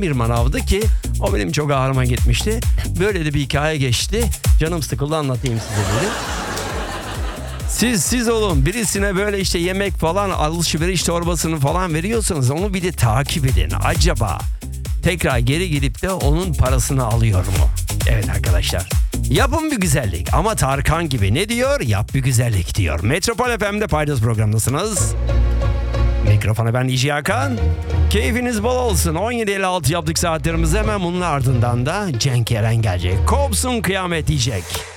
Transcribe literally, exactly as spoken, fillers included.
bir manavdı ki o benim çok ağrıma gitmişti. Böyle de bir hikaye geçti. Canım sıkıldı, anlatayım size dedim. Siz siz olun, birisine böyle işte yemek falan, alışveriş torbasını falan veriyorsanız onu bir de takip edin. Acaba tekrar geri gidip de onun parasını alıyor mu? Evet arkadaşlar, yapın bir güzellik ama Tarkan gibi ne diyor? Yap bir güzellik diyor. Metropol F M'de Paydos programındasınız. Mikrofona ben İci Hakan. Keyfiniz bol olsun. on yedi elli altı yaptık saatlerimiz, hemen bunun ardından da Cenk Eren gelecek. Kopsun kıyamet diyecek.